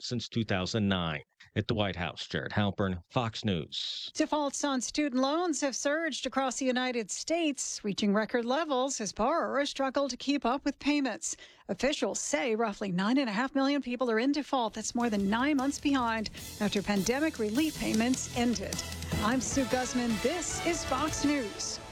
since 2009. At the White House, Jared Halpern, Fox News. Defaults on student loans have surged across the United States, reaching record levels as borrowers struggle to keep up with payments. Officials say roughly 9.5 million people are in default. That's more than 9 months behind after pandemic relief payments ended. I'm Sue Guzman. This is Fox News.